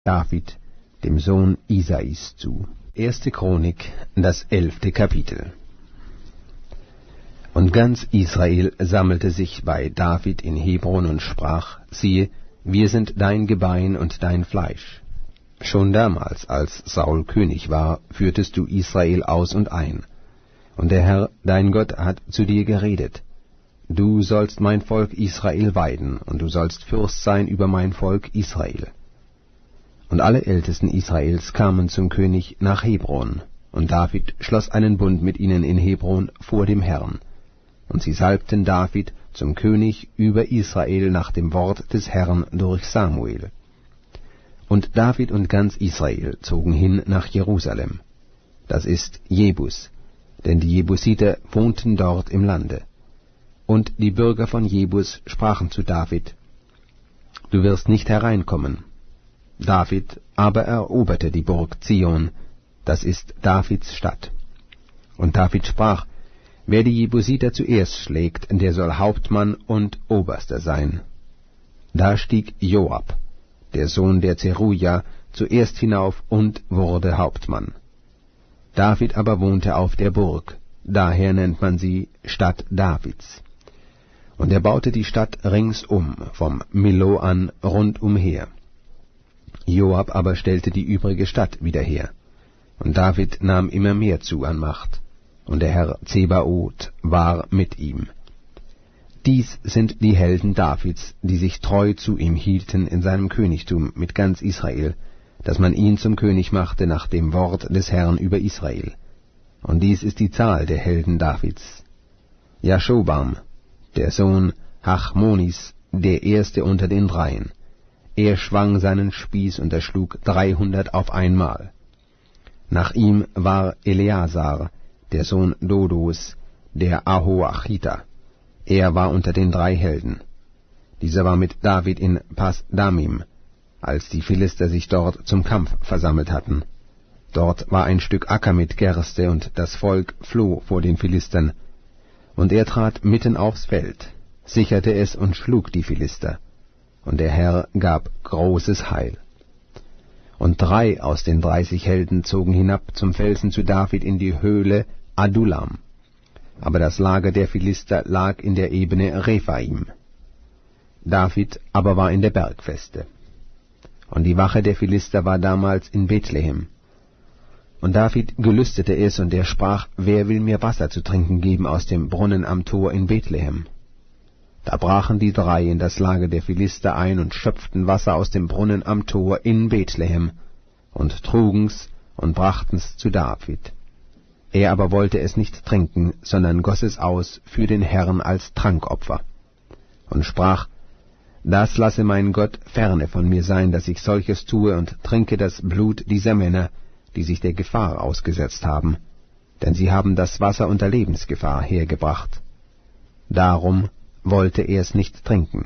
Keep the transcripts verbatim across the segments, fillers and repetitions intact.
David, dem Sohn Isais, zu. Erste Chronik, das elfte Kapitel. Und ganz Israel sammelte sich bei David in Hebron und sprach: Siehe, wir sind dein Gebein und dein Fleisch. Schon damals, als Saul König war, führtest du Israel aus und ein. Und der Herr, dein Gott, hat zu dir geredet: Du sollst mein Volk Israel weiden, und du sollst Fürst sein über mein Volk Israel. Und alle Ältesten Israels kamen zum König nach Hebron, und David schloss einen Bund mit ihnen in Hebron vor dem Herrn. Und sie salbten David zum König über Israel nach dem Wort des Herrn durch Samuel. Und David und ganz Israel zogen hin nach Jerusalem, das ist Jebus, denn die Jebusiter wohnten dort im Lande. Und die Bürger von Jebus sprachen zu David: Du wirst nicht hereinkommen. David aber eroberte die Burg Zion, das ist Davids Stadt. Und David sprach: Wer die Jebusiter zuerst schlägt, der soll Hauptmann und Oberster sein. Da stieg Joab, der Sohn der Zeruja, zuerst hinauf und wurde Hauptmann. David aber wohnte auf der Burg, daher nennt man sie Stadt Davids. Und er baute die Stadt ringsum, vom Millo an rund umher. Joab aber stellte die übrige Stadt wieder her. Und David nahm immer mehr zu an Macht, und der Herr Zebaoth war mit ihm. Dies sind die Helden Davids, die sich treu zu ihm hielten in seinem Königtum mit ganz Israel, dass man ihn zum König machte nach dem Wort des Herrn über Israel. Und dies ist die Zahl der Helden Davids: Jaschobam, der Sohn Hachmonis, der erste unter den Dreien. Er schwang seinen Spieß und erschlug dreihundert auf einmal. Nach ihm war Eleazar, der Sohn Dodos, der Ahoachiter. Er war unter den drei Helden. Dieser war mit David in Pas-Damim, als die Philister sich dort zum Kampf versammelt hatten. Dort war ein Stück Acker mit Gerste, und das Volk floh vor den Philistern. Und er trat mitten aufs Feld, sicherte es und schlug die Philister. Und der Herr gab großes Heil. Und drei aus den dreißig Helden zogen hinab zum Felsen zu David in die Höhle Adullam. Aber das Lager der Philister lag in der Ebene Rephaim. David aber war in der Bergfeste. Und die Wache der Philister war damals in Bethlehem. Und David gelüstete es, und er sprach: Wer will mir Wasser zu trinken geben aus dem Brunnen am Tor in Bethlehem? Da brachen die drei in das Lager der Philister ein und schöpften Wasser aus dem Brunnen am Tor in Bethlehem und trugen's und brachten's zu David. Er aber wollte es nicht trinken, sondern goss es aus für den Herrn als Trankopfer und sprach: Das lasse mein Gott ferne von mir sein, dass ich solches tue und trinke das Blut dieser Männer, die sich der Gefahr ausgesetzt haben, denn sie haben das Wasser unter Lebensgefahr hergebracht. Darum wollte er es nicht trinken.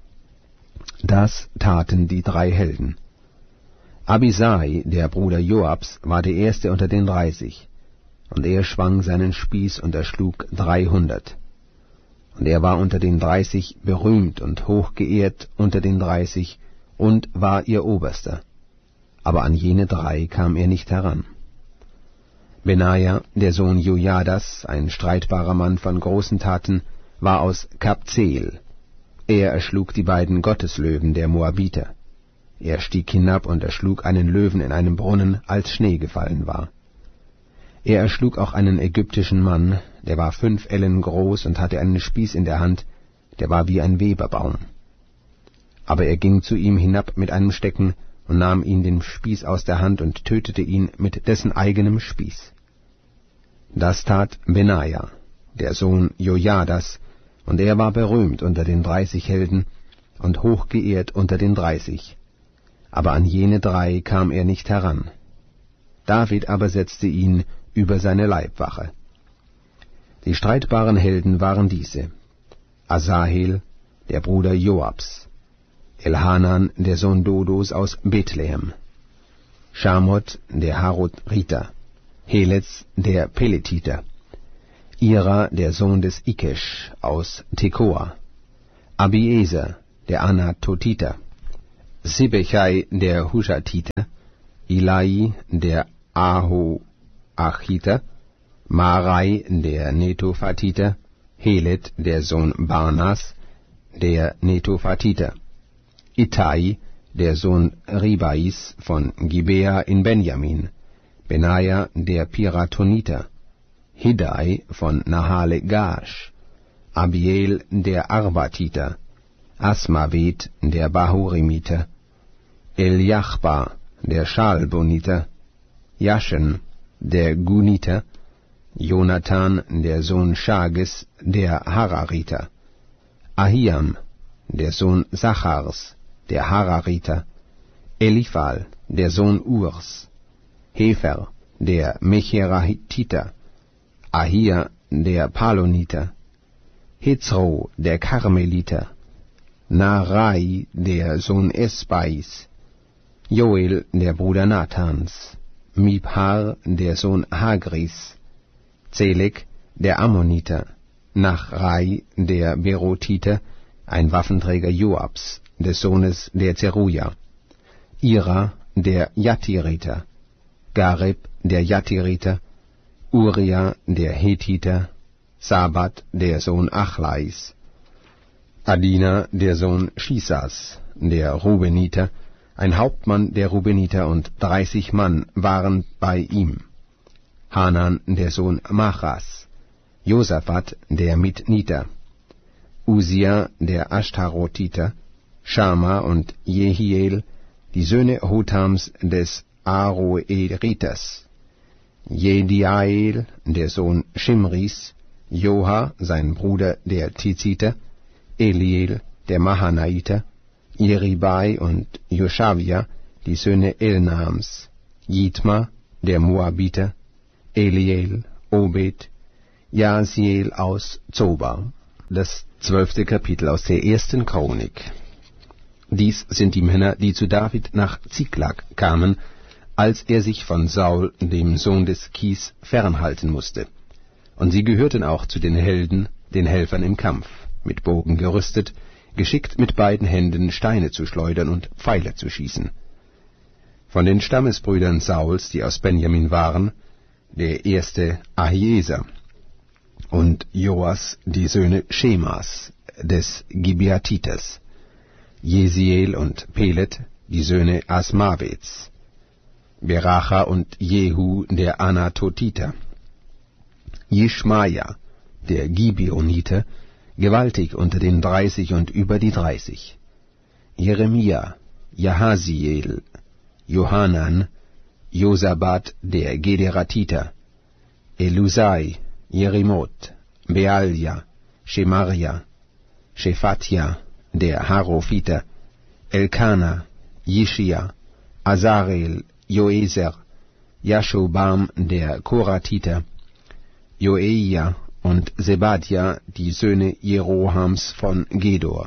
Das taten die drei Helden. Abisai, der Bruder Joabs, war der erste unter den dreißig, und er schwang seinen Spieß und erschlug dreihundert. Und er war unter den dreißig berühmt und hochgeehrt unter den dreißig und war ihr Oberster. Aber an jene drei kam er nicht heran. Benaja, der Sohn Jojadas, ein streitbarer Mann von großen Taten, war aus Kabzeel. Er erschlug die beiden Gotteslöwen der Moabiter. Er stieg hinab und erschlug einen Löwen in einem Brunnen, als Schnee gefallen war. Er erschlug auch einen ägyptischen Mann, der war fünf Ellen groß und hatte einen Spieß in der Hand, der war wie ein Weberbaum. Aber er ging zu ihm hinab mit einem Stecken und nahm ihn den Spieß aus der Hand und tötete ihn mit dessen eigenem Spieß. Das tat Benaja, der Sohn Jojadas, und er war berühmt unter den dreißig Helden und hochgeehrt unter den dreißig. Aber an jene drei kam er nicht heran. David aber setzte ihn über seine Leibwache. Die streitbaren Helden waren diese: Asahel, der Bruder Joabs, Elhanan, der Sohn Dodos aus Bethlehem, Schamot, der Harothriter, Heletz, der Peletiter, Ira, der Sohn des Ikesch aus Tekoa, Abieser, der Anatotiter, Sibechai der Hushatiter, Ilai der Ahoachiter, Marai der Netophatiter, Helet der Sohn Barnas, der Netophatiter, Ittai der Sohn Ribais von Gibea in Benjamin, Benaja der Piratoniter, Hiddai von Nahale Gash, Abiel der Arbatiter, Asmavet der Bahurimiter, Eliachba der Schalboniter, Jaschen der Guniter, Jonathan der Sohn Shages der Harariter, Ahiam der Sohn Sachars der Harariter, Eliphal der Sohn Urs, Hefer der Mecherahititer, Ahia der Paloniter, Hezro der Karmeliter, Narai der Sohn Esbais, Joel der Bruder Nathans, Mibhar der Sohn Hagris, Zelek der Ammoniter, Nachrai der Berotiter, ein Waffenträger Joabs, des Sohnes der Zeruja, Ira der Jatiriter, Gareb der Jatiriter, Uria der Hethiter, Sabat der Sohn Achlais, Adina der Sohn Shisas, der Rubeniter, ein Hauptmann der Rubeniter, und dreißig Mann waren bei ihm. Hanan der Sohn Machas, Josaphat der Mitniter, Usia der Ashtarotiter, Schama und Jehiel, die Söhne Hotams des Aroeriters, Jediael der Sohn Shimris, Joha sein Bruder der Tiziter, Eliel der Mahanaiter, Jeribai und Joshavia, die Söhne Elnams, Jitma der Moabiter, Eliel, Obed, Jasiel aus Zoba. Das zwölfte Kapitel aus der ersten Chronik. Dies sind die Männer, die zu David nach Ziklag kamen, als er sich von Saul, dem Sohn des Kis, fernhalten musste. Und sie gehörten auch zu den Helden, den Helfern im Kampf, mit Bogen gerüstet, geschickt mit beiden Händen Steine zu schleudern und Pfeile zu schießen. Von den Stammesbrüdern Sauls, die aus Benjamin waren, der erste Ahieser, und Joas, die Söhne Schemas, des Gibeatiters, Jesiel und Pelet, die Söhne Asmavets, Beracha und Jehu, der Anatotiter, Jischmaja, der Gibeoniter, gewaltig unter den dreißig und über die dreißig, Jeremia, Jahasiel, Johanan, Josabat, der Gederatiter, Elusai, Jerimoth, Bealja, Schemaria, Shephatja, der Harophiter, Elkana, Jishia, Azarel, Joeser, Jashobam, der Koratiter, Joeia und Sebadja, die Söhne Jerohams von Gedor.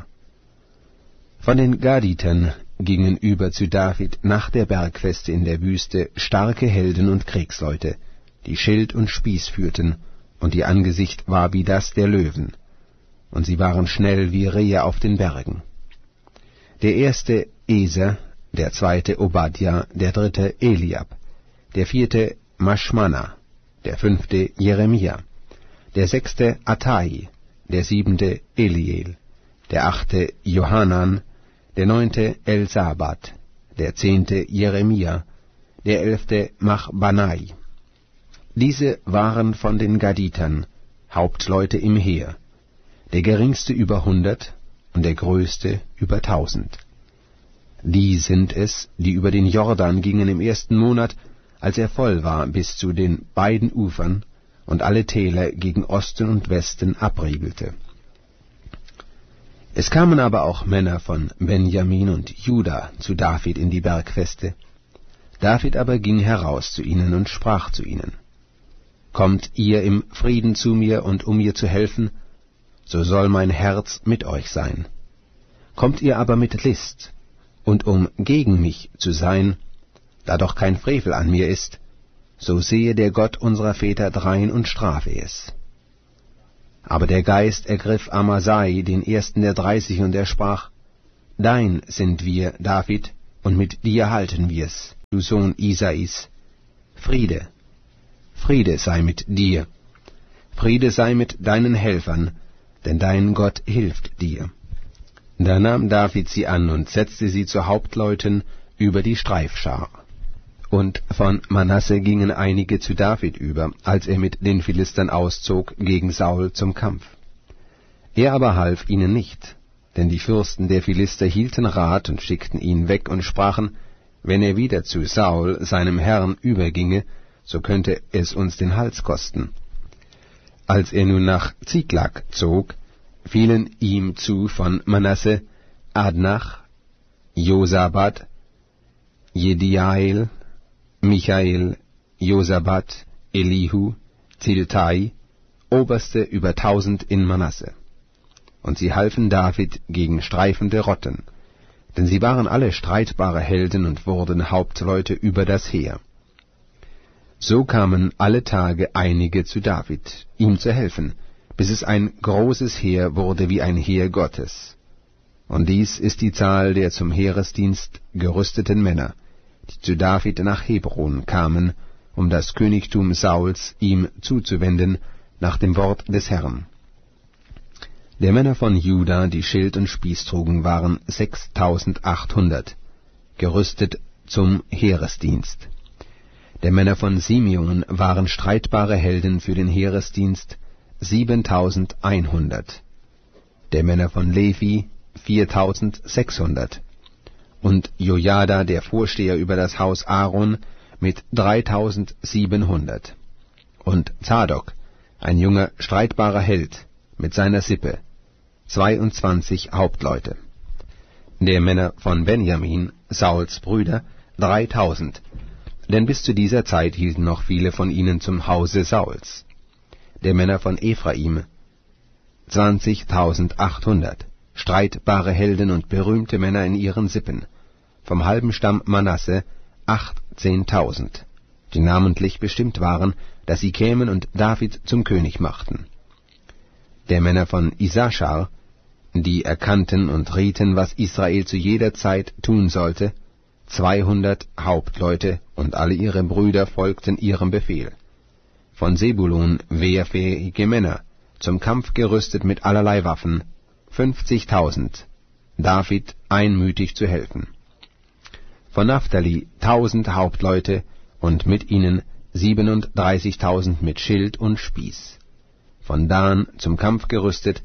Von den Gaditern gingen über zu David nach der Bergfeste in der Wüste starke Helden und Kriegsleute, die Schild und Spieß führten, und ihr Angesicht war wie das der Löwen, und sie waren schnell wie Rehe auf den Bergen. Der erste Eser, der zweite Obadja, der dritte Eliab, der vierte Maschmanna, der fünfte Jeremia, der sechste Attai, der siebente Eliel, der achte Johanan, der neunte Elsabat, der zehnte Jeremia, der elfte Machbanai. Diese waren von den Gaditern, Hauptleute im Heer, der geringste über hundert und der größte über tausend. Die sind es, die über den Jordan gingen im ersten Monat, als er voll war bis zu den beiden Ufern und alle Täler gegen Osten und Westen abriegelte. Es kamen aber auch Männer von Benjamin und Juda zu David in die Bergfeste. David aber ging heraus zu ihnen und sprach zu ihnen: Kommt ihr im Frieden zu mir, und um mir zu helfen, so soll mein Herz mit euch sein. Kommt ihr aber mit List, und um gegen mich zu sein, da doch kein Frevel an mir ist, so sehe der Gott unserer Väter drein und strafe es. Aber der Geist ergriff Amasai, den ersten der dreißig, und er sprach: Dein sind wir, David, und mit dir halten wir's, du Sohn Isais. Friede, Friede sei mit dir. Friede sei mit deinen Helfern, denn dein Gott hilft dir. Da nahm David sie an und setzte sie zu Hauptleuten über die Streifschar. Und von Manasse gingen einige zu David über, als er mit den Philistern auszog gegen Saul zum Kampf. Er aber half ihnen nicht, denn die Fürsten der Philister hielten Rat und schickten ihn weg und sprachen, wenn er wieder zu Saul, seinem Herrn, überginge, so könnte es uns den Hals kosten. Als er nun nach Ziklag zog, fielen ihm zu von Manasse Adnach, Josabad, Jediael, Michael, Josabad, Elihu, Ziltai, Oberste über tausend in Manasse. Und sie halfen David gegen streifende Rotten, denn sie waren alle streitbare Helden und wurden Hauptleute über das Heer. So kamen alle Tage einige zu David, ihm zu helfen, bis es ein großes Heer wurde wie ein Heer Gottes. Und dies ist die Zahl der zum Heeresdienst gerüsteten Männer, die zu David nach Hebron kamen, um das Königtum Sauls ihm zuzuwenden, nach dem Wort des Herrn. Der Männer von Juda, die Schild und Spieß trugen, waren sechstausendachthundert, gerüstet zum Heeresdienst. Der Männer von Simeon waren streitbare Helden für den Heeresdienst, siebentausendeinhundert. Der Männer von Levi viertausendsechshundert. Und Jojada, der Vorsteher über das Haus Aaron, mit dreitausendsiebenhundert. Und Zadok, ein junger, streitbarer Held, mit seiner Sippe, zweiundzwanzig Hauptleute. Der Männer von Benjamin, Sauls Brüder, dreitausend, denn bis zu dieser Zeit hielten noch viele von ihnen zum Hause Sauls. Der Männer von Ephraim, zwanzigtausendachthundert, streitbare Helden und berühmte Männer in ihren Sippen, vom halben Stamm Manasse achtzehntausend, die namentlich bestimmt waren, dass sie kämen und David zum König machten. Der Männer von Issachar, die erkannten und rieten, was Israel zu jeder Zeit tun sollte, zweihundert Hauptleute, und alle ihre Brüder folgten ihrem Befehl. Von Sebulun wehrfähige Männer, zum Kampf gerüstet mit allerlei Waffen, fünfzigtausend, David einmütig zu helfen. Von Naphtali tausend Hauptleute, und mit ihnen siebenunddreißigtausend mit Schild und Spieß. Von Dan zum Kampf gerüstet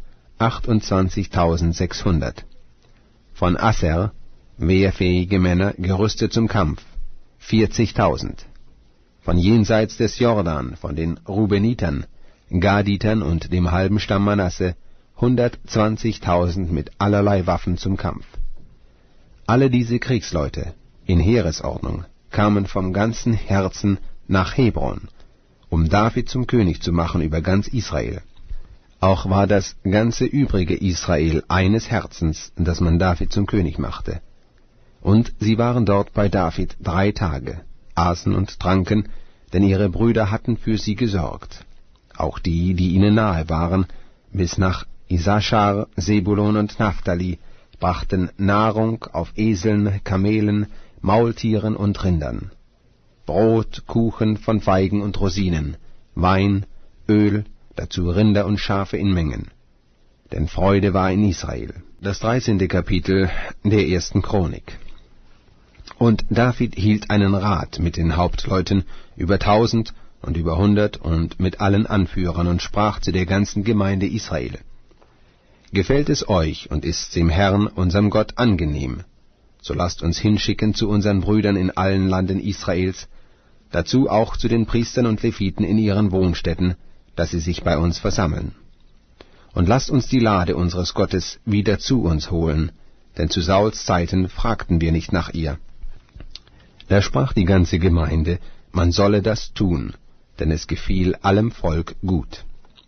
achtundzwanzigtausendsechshundert. Von Asser wehrfähige Männer, gerüstet zum Kampf, vierzigtausend. Von jenseits des Jordan, von den Rubenitern, Gaditern und dem halben Stamm Manasse, hundertzwanzigtausend mit allerlei Waffen zum Kampf. Alle diese Kriegsleute, in Heeresordnung, kamen vom ganzen Herzen nach Hebron, um David zum König zu machen über ganz Israel. Auch war das ganze übrige Israel eines Herzens, dass man David zum König machte. Und sie waren dort bei David drei Tage, aßen und tranken, denn ihre Brüder hatten für sie gesorgt, auch die, die ihnen nahe waren, bis nach Issachar, Sebulon und Naphtali, brachten Nahrung auf Eseln, Kamelen, Maultieren und Rindern, Brot, Kuchen von Feigen und Rosinen, Wein, Öl, dazu Rinder und Schafe in Mengen. Denn Freude war in Israel. Das dreizehnte Kapitel der ersten Chronik. Und David hielt einen Rat mit den Hauptleuten über tausend und über hundert und mit allen Anführern und sprach zu der ganzen Gemeinde Israel: Gefällt es euch und ist's dem Herrn, unserem Gott, angenehm, so lasst uns hinschicken zu unseren Brüdern in allen Landen Israels, dazu auch zu den Priestern und Leviten in ihren Wohnstätten, dass sie sich bei uns versammeln. Und lasst uns die Lade unseres Gottes wieder zu uns holen, denn zu Sauls Zeiten fragten wir nicht nach ihr. Da sprach die ganze Gemeinde, man solle das tun, denn es gefiel allem Volk gut.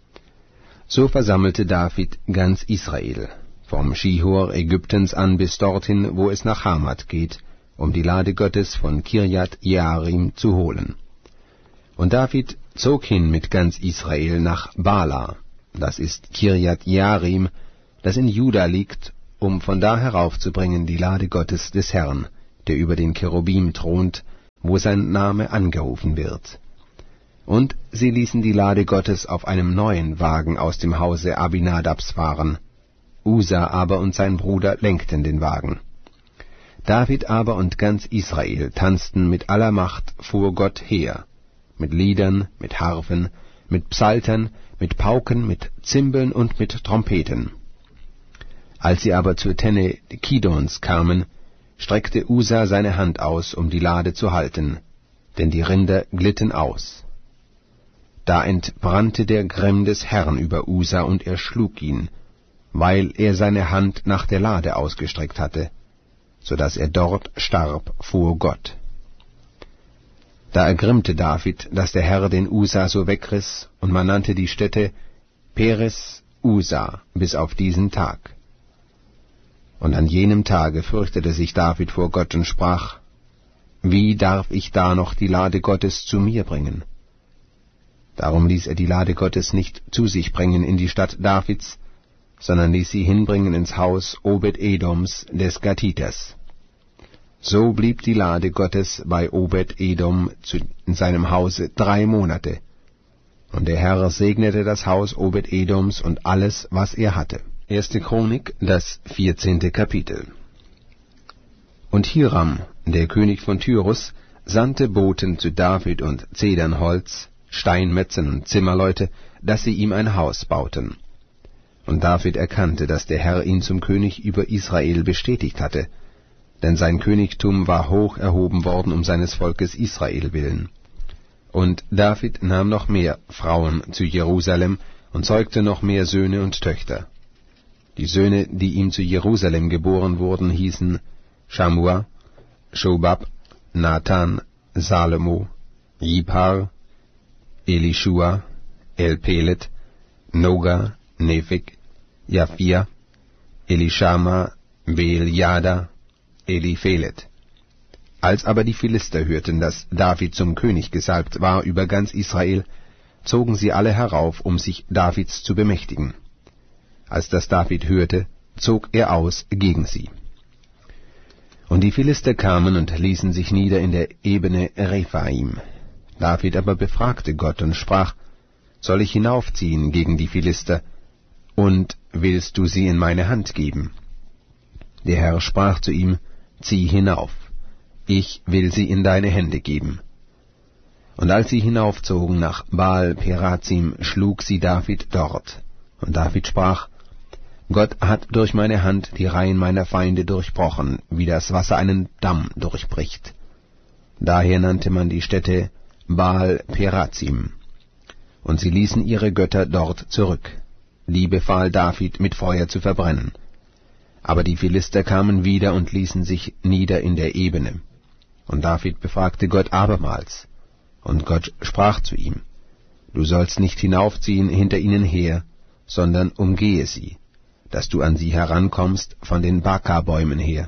So versammelte David ganz Israel, vom Schihor Ägyptens an bis dorthin, wo es nach Hamat geht, um die Lade Gottes von Kirjat Jearim zu holen. Und David zog hin mit ganz Israel nach Bala, das ist Kirjat Jearim, das in Juda liegt, um von da heraufzubringen die Lade Gottes des Herrn, der über den Cherubim thront, wo sein Name angerufen wird. Und sie ließen die Lade Gottes auf einem neuen Wagen aus dem Hause Abinadabs fahren. Usa aber und sein Bruder lenkten den Wagen. David aber und ganz Israel tanzten mit aller Macht vor Gott her, mit Liedern, mit Harfen, mit Psaltern, mit Pauken, mit Zimbeln und mit Trompeten. Als sie aber zur Tenne Kidons kamen, streckte Usa seine Hand aus, um die Lade zu halten, denn die Rinder glitten aus. Da entbrannte der Grimm des Herrn über Usa, und er schlug ihn, weil er seine Hand nach der Lade ausgestreckt hatte, so daß er dort starb vor Gott. Da ergrimmte David, dass der Herr den Usa so wegriss, und man nannte die Stätte Peres Usa bis auf diesen Tag. Und an jenem Tage fürchtete sich David vor Gott und sprach: Wie darf ich da noch die Lade Gottes zu mir bringen? Darum ließ er die Lade Gottes nicht zu sich bringen in die Stadt Davids, sondern ließ sie hinbringen ins Haus Obed-Edoms des Gatiters. So blieb die Lade Gottes bei Obed-Edom in seinem Hause drei Monate, und der Herr segnete das Haus Obed-Edoms und alles, was er hatte. Erste Chronik, das vierzehnte Kapitel. Und Hiram, der König von Tyrus, sandte Boten zu David und Zedernholz, Steinmetzen und Zimmerleute, dass sie ihm ein Haus bauten. Und David erkannte, dass der Herr ihn zum König über Israel bestätigt hatte, denn sein Königtum war hoch erhoben worden um seines Volkes Israel willen. Und David nahm noch mehr Frauen zu Jerusalem und zeugte noch mehr Söhne und Töchter. Die Söhne, die ihm zu Jerusalem geboren wurden, hießen Schamua, Schobab, Nathan, Salomo, Jibhar, Elishua, Elpelet, Noga, Nepheg, Japhia, Elishama, Beeljada, Eliphelet. Als aber die Philister hörten, dass David zum König gesalbt war über ganz Israel, zogen sie alle herauf, um sich Davids zu bemächtigen. Als das David hörte, zog er aus gegen sie. Und die Philister kamen und ließen sich nieder in der Ebene Rephaim. David aber befragte Gott und sprach: Soll ich hinaufziehen gegen die Philister, und willst du sie in meine Hand geben? Der Herr sprach zu ihm: Zieh hinauf, ich will sie in deine Hände geben. Und als sie hinaufzogen nach Baal-Perazim, schlug sie David dort. Und David sprach: Gott hat durch meine Hand die Reihen meiner Feinde durchbrochen, wie das Wasser einen Damm durchbricht. Daher nannte man die Stätte Baal-Perazim. Und sie ließen ihre Götter dort zurück. Die befahl David, mit Feuer zu verbrennen. Aber die Philister kamen wieder und ließen sich nieder in der Ebene. Und David befragte Gott abermals. Und Gott sprach zu ihm: Du sollst nicht hinaufziehen hinter ihnen her, sondern umgehe sie, dass du an sie herankommst von den Baka-Bäumen her.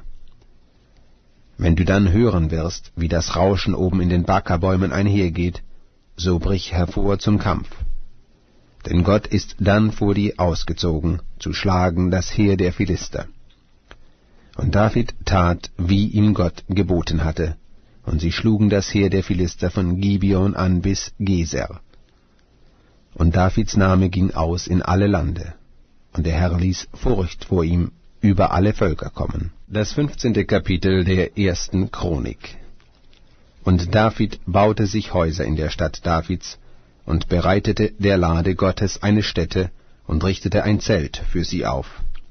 Wenn du dann hören wirst, wie das Rauschen oben in den Baka-Bäumen einhergeht, so brich hervor zum Kampf. Denn Gott ist dann vor dir ausgezogen, zu schlagen das Heer der Philister. Und David tat, wie ihm Gott geboten hatte, und sie schlugen das Heer der Philister von Gibeon an bis Geser. Und Davids Name ging aus in alle Lande, und der Herr ließ Furcht vor ihm über alle Völker kommen. Das fünfzehnte Kapitel der ersten Chronik. Und David baute sich Häuser in der Stadt Davids und bereitete der Lade Gottes eine Stätte und richtete ein Zelt für sie auf.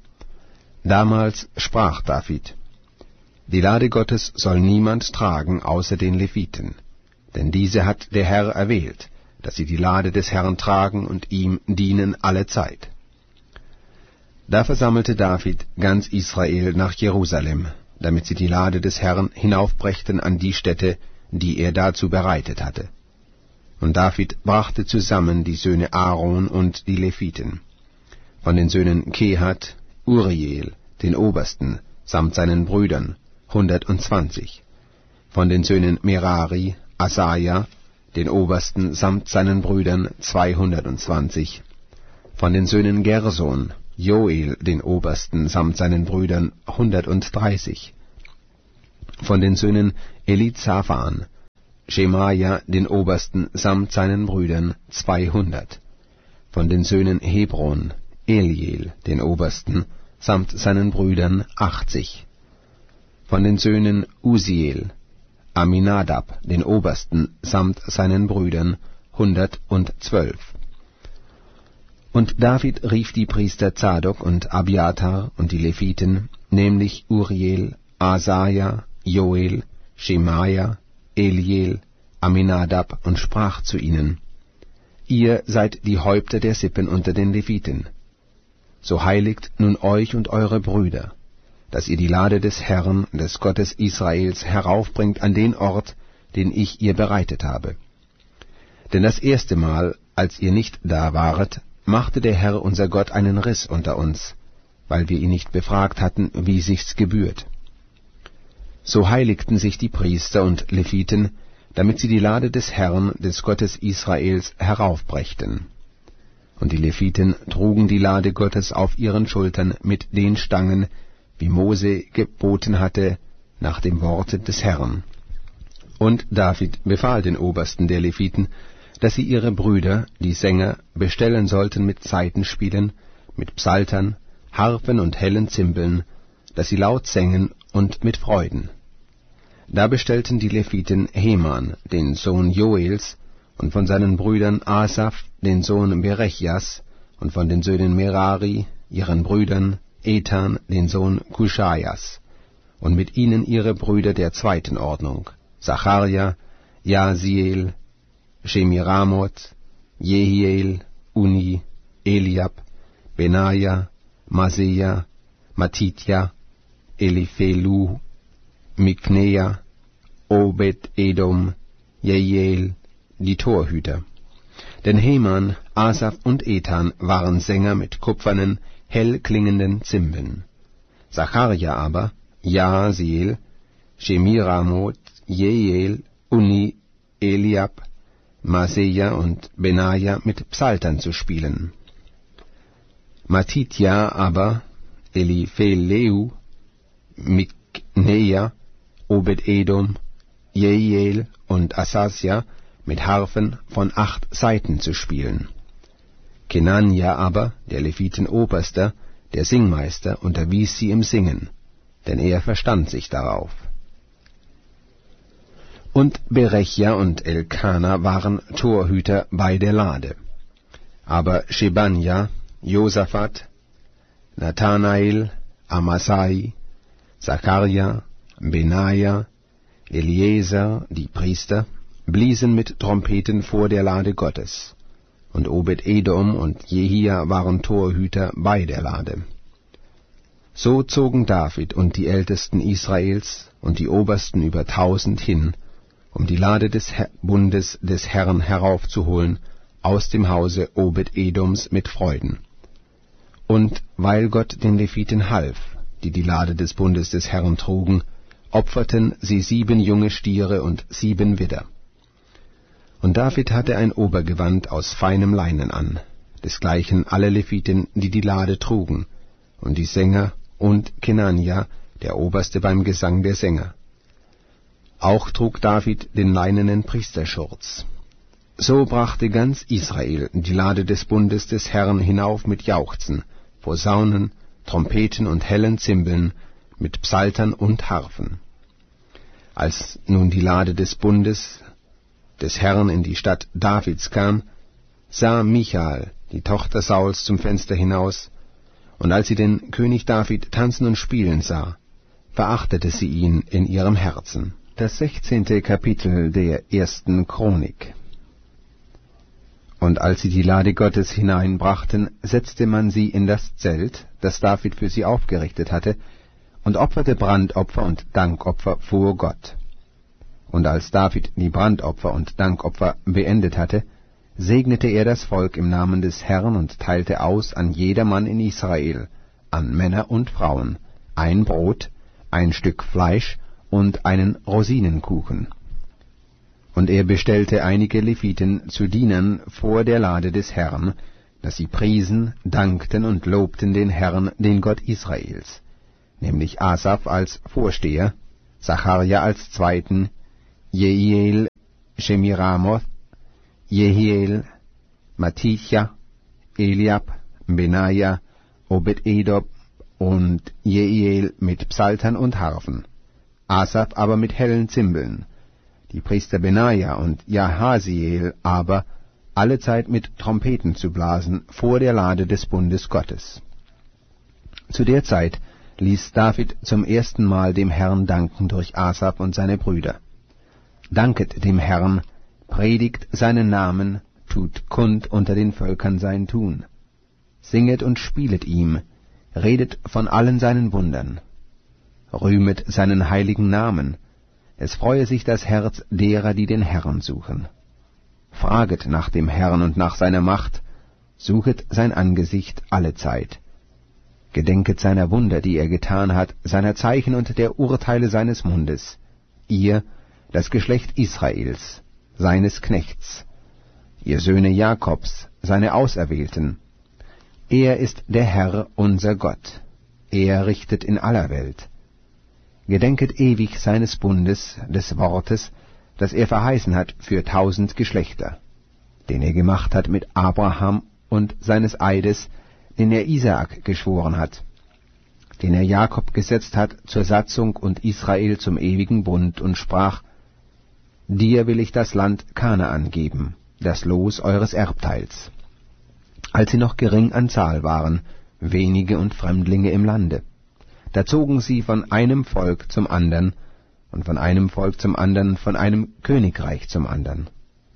Damals sprach David: Die Lade Gottes soll niemand tragen außer den Leviten, denn diese hat der Herr erwählt, dass sie die Lade des Herrn tragen und ihm dienen alle Zeit. Da versammelte David ganz Israel nach Jerusalem, damit sie die Lade des Herrn hinaufbrächten an die Stätte, die er dazu bereitet hatte. Und David brachte zusammen die Söhne Aaron und die Leviten. Von den Söhnen Kehat, Uriel, den Obersten, samt seinen Brüdern, hundertundzwanzig. Von den Söhnen Merari, Asaja, den Obersten, samt seinen Brüdern, zweihundertundzwanzig. Von den Söhnen Gerson, Joel den Obersten samt seinen Brüdern hundertunddreißig. Von den Söhnen Elizaphan, Schemaja den Obersten samt seinen Brüdern zweihundert. Von den Söhnen Hebron, Eliel den Obersten samt seinen Brüdern achtzig. Von den Söhnen Usiel, Aminadab den Obersten samt seinen Brüdern hundertzwölf. Und David rief die Priester Zadok und Abiathar und die Leviten, nämlich Uriel, Asaja, Joel, Schemaja, Eliel, Aminadab, und sprach zu ihnen: Ihr seid die Häupter der Sippen unter den Leviten. So heiligt nun euch und eure Brüder, dass ihr die Lade des Herrn, des Gottes Israels, heraufbringt an den Ort, den ich ihr bereitet habe. Denn das erste Mal, als ihr nicht da waret, machte der Herr unser Gott einen Riss unter uns, weil wir ihn nicht befragt hatten, wie sich's gebührt. So heiligten sich die Priester und Leviten, damit sie die Lade des Herrn, des Gottes Israels, heraufbrächten. Und die Leviten trugen die Lade Gottes auf ihren Schultern mit den Stangen, wie Mose geboten hatte, nach dem Worte des Herrn. Und David befahl den Obersten der Leviten, dass sie ihre Brüder, die Sänger, bestellen sollten mit Saitenspielen, mit Psaltern, Harfen und hellen Zimbeln, dass sie laut sängen und mit Freuden. Da bestellten die Leviten Heman, den Sohn Joels, und von seinen Brüdern Asaph, den Sohn Berechias, und von den Söhnen Merari, ihren Brüdern, Ethan, den Sohn Kuschajas, und mit ihnen ihre Brüder der zweiten Ordnung, Zacharja, Jaasiel, Shemiramoth, Jehiel, Uni, Eliab, Benaja, Maseja, Matitja, Eliphelu, Mikneja, Obed-Edom, Jehiel, die Torhüter. Denn Heman, Asaph und Ethan waren Sänger mit kupfernen, hell klingenden Zimbeln. Zacharja aber, Jaasiel, Shemiramoth, Jehiel, Uni, Eliab, Maseja und Benaja mit Psaltern zu spielen. Matitja aber, Elipheleu, Mikneja, Obed-Edom, Jehiel und Asasja mit Harfen von acht Saiten zu spielen. Kenania aber, der Levitenoberster, der Singmeister, unterwies sie im Singen, denn er verstand sich darauf. Und Berechja und Elkana waren Torhüter bei der Lade. Aber Shebanja, Josaphat, Nathanael, Amasai, Zacharja, Benaja, Eliezer, die Priester, bliesen mit Trompeten vor der Lade Gottes, und Obed-Edom und Jehia waren Torhüter bei der Lade. So zogen David und die Ältesten Israels und die Obersten über tausend hin, um die Lade des Her- Bundes des Herrn heraufzuholen aus dem Hause Obed-Edoms mit Freuden. Und weil Gott den Leviten half, die die Lade des Bundes des Herrn trugen, opferten sie sieben junge Stiere und sieben Widder. Und David hatte ein Obergewand aus feinem Leinen an, desgleichen alle Leviten, die die Lade trugen, und die Sänger und Kenania, der Oberste beim Gesang der Sänger. Auch trug David den leinenen Priesterschurz. So brachte ganz Israel die Lade des Bundes des Herrn hinauf mit Jauchzen, Posaunen, Trompeten und hellen Zimbeln, mit Psaltern und Harfen. Als nun die Lade des Bundes des Herrn in die Stadt Davids kam, sah Michal, die Tochter Sauls, zum Fenster hinaus, und als sie den König David tanzen und spielen sah, verachtete sie ihn in ihrem Herzen. Das sechzehnte Kapitel der ersten Chronik. Und als sie die Lade Gottes hineinbrachten, setzte man sie in das Zelt, das David für sie aufgerichtet hatte, und opferte Brandopfer und Dankopfer vor Gott. Und als David die Brandopfer und Dankopfer beendet hatte, segnete er das Volk im Namen des Herrn und teilte aus an jedermann in Israel, an Männer und Frauen, ein Brot, ein Stück Fleisch und einen Rosinenkuchen. Und er bestellte einige Leviten zu Dienern vor der Lade des Herrn, dass sie priesen, dankten und lobten den Herrn, den Gott Israels, nämlich Asaf als Vorsteher, Zacharja als Zweiten, Jehiel, Shemiramoth, Jehiel, Matithja, Eliab, Benaja, Obed-Edom und Jehiel mit Psaltern und Harfen, Asaf aber mit hellen Zimbeln, die Priester Benaja und Jahasiel aber allezeit mit Trompeten zu blasen vor der Lade des Bundes Gottes. Zu der Zeit ließ David zum ersten Mal dem Herrn danken durch Asaf und seine Brüder. Danket dem Herrn, predigt seinen Namen, tut kund unter den Völkern sein Tun. Singet und spielet ihm, redet von allen seinen Wundern. Rühmet seinen heiligen Namen, es freue sich das Herz derer, die den Herrn suchen. Fraget nach dem Herrn und nach seiner Macht, suchet sein Angesicht allezeit. Gedenket seiner Wunder, die er getan hat, seiner Zeichen und der Urteile seines Mundes, ihr, das Geschlecht Israels, seines Knechts, ihr Söhne Jakobs, seine Auserwählten. Er ist der Herr, unser Gott, er richtet in aller Welt. Gedenket ewig seines Bundes, des Wortes, das er verheißen hat für tausend Geschlechter, den er gemacht hat mit Abraham und seines Eides, den er Isaak geschworen hat, den er Jakob gesetzt hat zur Satzung und Israel zum ewigen Bund und sprach, dir will ich das Land Kanaan geben, das Los eures Erbteils. Als sie noch gering an Zahl waren, wenige und Fremdlinge im Lande, da zogen sie von einem Volk zum andern, und von einem Volk zum andern, von einem Königreich zum andern.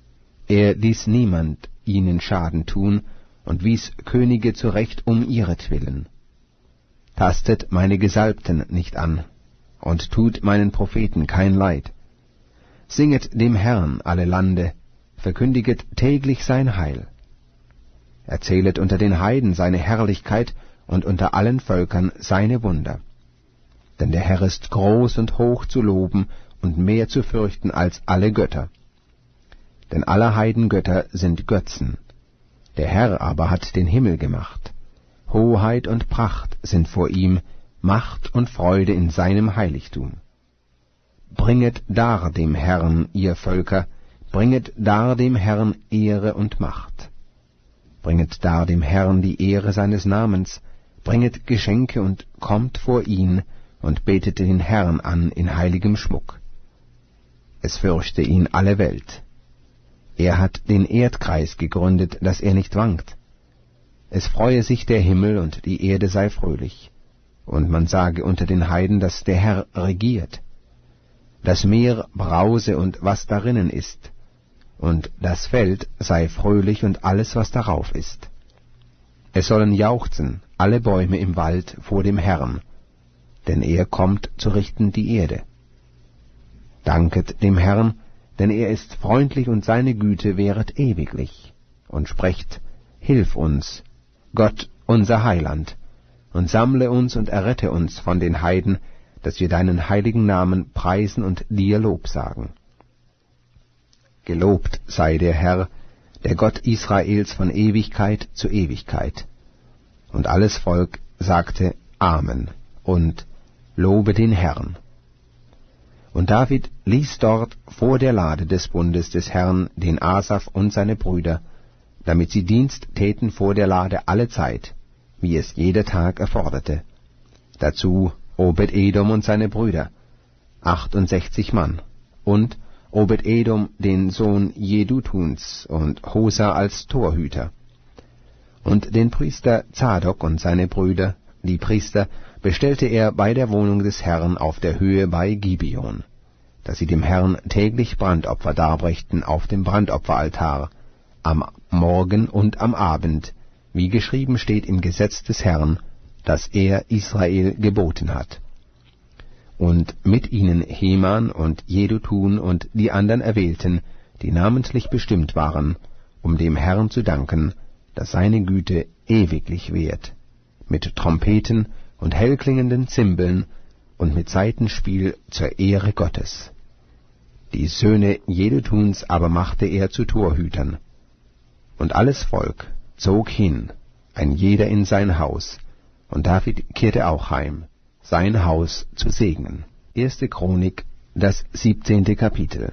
Er ließ niemand ihnen Schaden tun und wies Könige zurecht um ihretwillen. Tastet meine Gesalbten nicht an und tut meinen Propheten kein Leid. Singet dem Herrn alle Lande, verkündiget täglich sein Heil. Erzählet unter den Heiden seine Herrlichkeit und unter allen Völkern seine Wunder. Denn der Herr ist groß und hoch zu loben und mehr zu fürchten als alle Götter. Denn alle Heidengötter sind Götzen, der Herr aber hat den Himmel gemacht. Hoheit und Pracht sind vor ihm, Macht und Freude in seinem Heiligtum. Bringet dar dem Herrn, ihr Völker, bringet dar dem Herrn Ehre und Macht. Bringet dar dem Herrn die Ehre seines Namens, bringet Geschenke und kommt vor ihn, und betet den Herrn an in heiligem Schmuck. Es fürchte ihn alle Welt. Er hat den Erdkreis gegründet, dass er nicht wankt. Es freue sich der Himmel und die Erde sei fröhlich. Und man sage unter den Heiden, dass der Herr regiert. Das Meer brause und was darinnen ist. Und das Feld sei fröhlich und alles, was darauf ist. Es sollen jauchzen alle Bäume im Wald vor dem Herrn, denn er kommt zu richten die Erde. Danket dem Herrn, denn er ist freundlich und seine Güte währet ewiglich. Und sprecht, hilf uns, Gott, unser Heiland, und sammle uns und errette uns von den Heiden, dass wir deinen heiligen Namen preisen und dir Lob sagen. Gelobt sei der Herr, der Gott Israels von Ewigkeit zu Ewigkeit. Und alles Volk sagte Amen und Lobe den Herrn. Und David ließ dort vor der Lade des Bundes des Herrn den Asaf und seine Brüder, damit sie Dienst täten vor der Lade alle Zeit, wie es jeder Tag erforderte. Dazu Obed-Edom und seine Brüder, achtundsechzig Mann, und Obed-Edom den Sohn Jedutuns und Hosa als Torhüter. Und den Priester Zadok und seine Brüder, die Priester, bestellte er bei der Wohnung des Herrn auf der Höhe bei Gibeon, dass sie dem Herrn täglich Brandopfer darbrächten auf dem Brandopferaltar, am Morgen und am Abend, wie geschrieben steht im Gesetz des Herrn, das er Israel geboten hat. Und mit ihnen Heman und Jedutun und die anderen Erwählten, die namentlich bestimmt waren, um dem Herrn zu danken, dass seine Güte ewiglich währt, mit Trompeten und hellklingenden Zimbeln und mit Saitenspiel zur Ehre Gottes. Die Söhne Jedutuns aber machte er zu Torhütern. Und alles Volk zog hin, ein jeder in sein Haus, und David kehrte auch heim, sein Haus zu segnen. Erste Chronik, das siebzehnte Kapitel.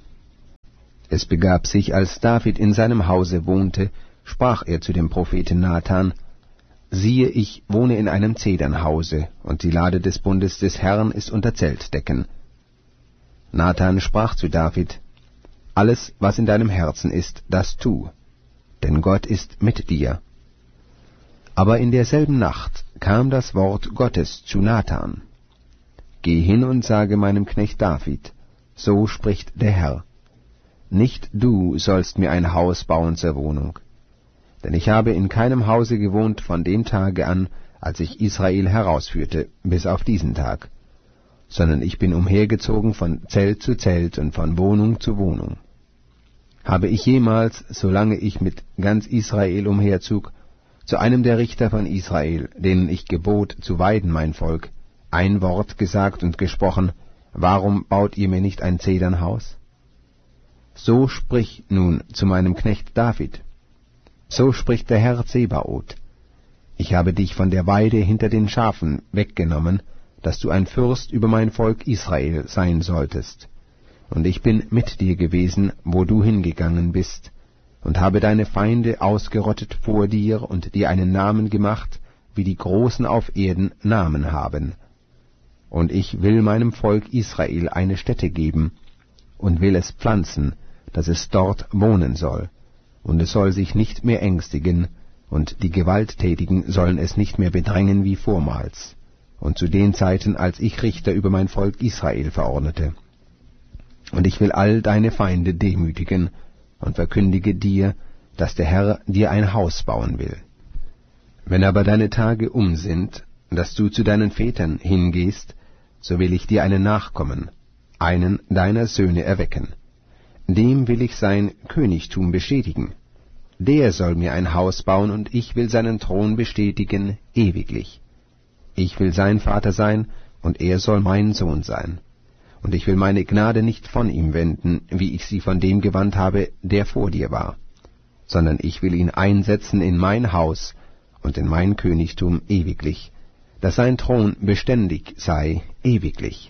Es begab sich, als David in seinem Hause wohnte, sprach er zu dem Propheten Nathan: Siehe, ich wohne in einem Zedernhause, und die Lade des Bundes des Herrn ist unter Zeltdecken. Nathan sprach zu David: Alles, was in deinem Herzen ist, das tu, denn Gott ist mit dir. Aber in derselben Nacht kam das Wort Gottes zu Nathan: Geh hin und sage meinem Knecht David, so spricht der Herr: Nicht du sollst mir ein Haus bauen zur Wohnung, denn ich habe in keinem Hause gewohnt von dem Tage an, als ich Israel herausführte, bis auf diesen Tag, sondern ich bin umhergezogen von Zelt zu Zelt und von Wohnung zu Wohnung. Habe ich jemals, solange ich mit ganz Israel umherzog, zu einem der Richter von Israel, denen ich gebot, zu weiden mein Volk, ein Wort gesagt und gesprochen: Warum baut ihr mir nicht ein Zedernhaus? So sprich nun zu meinem Knecht David: So spricht der Herr Zebaoth: Ich habe dich von der Weide hinter den Schafen weggenommen, dass du ein Fürst über mein Volk Israel sein solltest. Und ich bin mit dir gewesen, wo du hingegangen bist, und habe deine Feinde ausgerottet vor dir und dir einen Namen gemacht, wie die Großen auf Erden Namen haben. Und ich will meinem Volk Israel eine Stätte geben, und will es pflanzen, dass es dort wohnen soll, und es soll sich nicht mehr ängstigen, und die Gewalttätigen sollen es nicht mehr bedrängen wie vormals, und zu den Zeiten, als ich Richter über mein Volk Israel verordnete. Und ich will all deine Feinde demütigen, und verkündige dir, dass der Herr dir ein Haus bauen will. Wenn aber deine Tage um sind, dass du zu deinen Vätern hingehst, so will ich dir einen Nachkommen, einen deiner Söhne erwecken. Dem will ich sein Königtum bestätigen. Der soll mir ein Haus bauen, und ich will seinen Thron bestätigen ewiglich. Ich will sein Vater sein, und er soll mein Sohn sein. Und ich will meine Gnade nicht von ihm wenden, wie ich sie von dem gewandt habe, der vor dir war, sondern ich will ihn einsetzen in mein Haus und in mein Königtum ewiglich, dass sein Thron beständig sei ewiglich.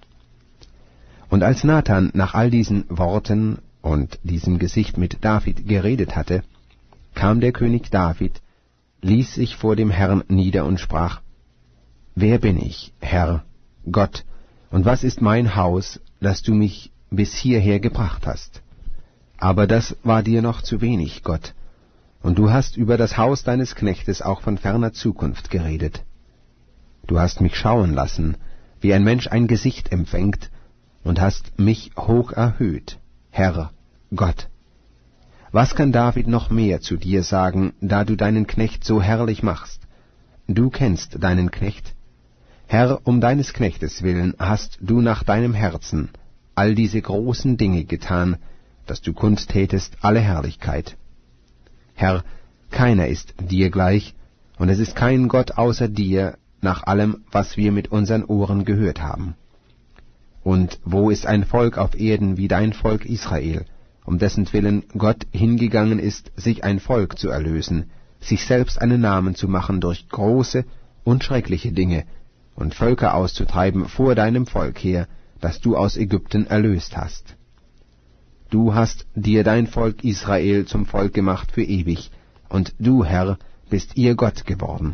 Und als Nathan nach all diesen Worten und diesem Gesicht mit David geredet hatte, kam der König David, ließ sich vor dem Herrn nieder und sprach: Wer bin ich, Herr, Gott, und was ist mein Haus, dass du mich bis hierher gebracht hast? Aber das war dir noch zu wenig, Gott, und du hast über das Haus deines Knechtes auch von ferner Zukunft geredet. Du hast mich schauen lassen, wie ein Mensch ein Gesicht empfängt, und hast mich hoch erhöht, Herr, Gott. Was kann David noch mehr zu dir sagen, da du deinen Knecht so herrlich machst? Du kennst deinen Knecht. Herr, um deines Knechtes willen hast du nach deinem Herzen all diese großen Dinge getan, dass du kundtätest alle Herrlichkeit. Herr, keiner ist dir gleich, und es ist kein Gott außer dir, nach allem, was wir mit unseren Ohren gehört haben. Und wo ist ein Volk auf Erden wie dein Volk Israel, um dessen Willen Gott hingegangen ist, sich ein Volk zu erlösen, sich selbst einen Namen zu machen durch große und schreckliche Dinge, und Völker auszutreiben vor deinem Volk her, das du aus Ägypten erlöst hast. Du hast dir dein Volk Israel zum Volk gemacht für ewig, und du, Herr, bist ihr Gott geworden.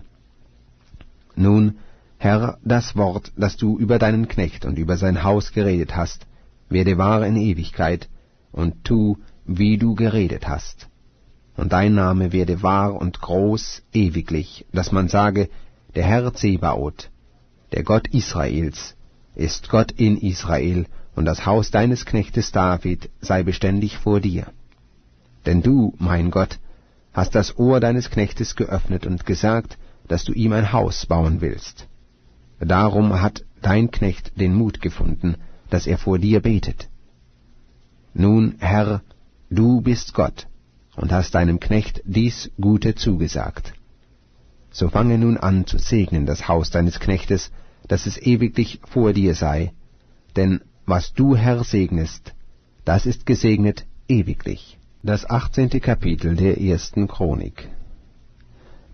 Nun, Herr, das Wort, das du über deinen Knecht und über sein Haus geredet hast, werde wahr in Ewigkeit, und tu, wie du geredet hast. Und dein Name werde wahr und groß ewiglich, dass man sage, der Herr Zebaoth, der Gott Israels, ist Gott in Israel, und das Haus deines Knechtes David sei beständig vor dir. Denn du, mein Gott, hast das Ohr deines Knechtes geöffnet und gesagt, dass du ihm ein Haus bauen willst. Darum hat dein Knecht den Mut gefunden, dass er vor dir betet. Nun, Herr, du bist Gott, und hast deinem Knecht dies Gute zugesagt. So fange nun an zu segnen das Haus deines Knechtes, dass es ewiglich vor dir sei, denn was du, Herr, segnest, das ist gesegnet ewiglich. Das achtzehnte Kapitel der ersten Chronik.